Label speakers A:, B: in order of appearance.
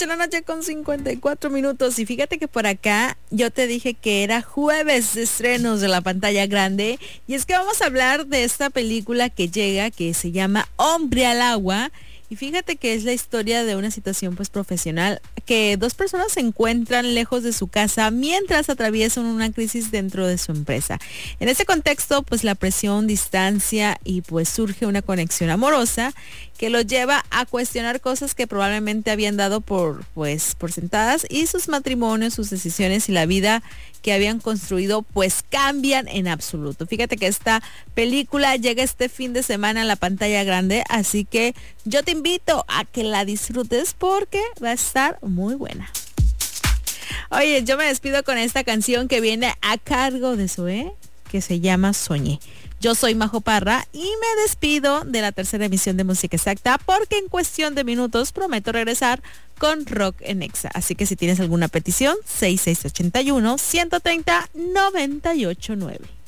A: 8 de la noche con 54 minutos. Y fíjate que por acá yo te dije que era jueves de estrenos de la pantalla grande. Y es que vamos a hablar de esta película que llega, que se llama Hombre al Agua. Y fíjate que es la historia de una situación pues profesional, que dos personas se encuentran lejos de su casa mientras atraviesan una crisis dentro de su empresa. En ese contexto pues la presión, distancia y pues surge una conexión amorosa que lo lleva a cuestionar cosas que probablemente habían dado por sentadas, y sus matrimonios, sus decisiones y la vida que habían construido pues cambian en absoluto. Fíjate que esta película llega este fin de semana a la pantalla grande, así que yo te invito a que la disfrutes porque va a estar muy buena. Oye, yo me despido con esta canción que viene a cargo de Zoé, que se llama Soñé. Yo soy Majo Parra y me despido de la tercera emisión de Música Exacta porque en cuestión de minutos prometo regresar con Rock en Exa. Así que si tienes alguna petición, 6681-130-989.